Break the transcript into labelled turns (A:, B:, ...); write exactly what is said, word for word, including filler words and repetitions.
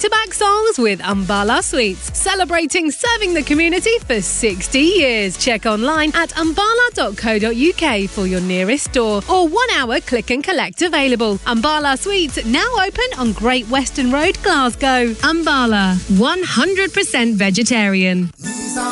A: back-to-back songs with Umbala Sweets, celebrating serving the community for sixty years. Check online at umbala dot co dot uk for your nearest store or one-hour click and collect available. Umbala Sweets now open on Great Western Road, Glasgow. Umbala, one hundred percent vegetarian.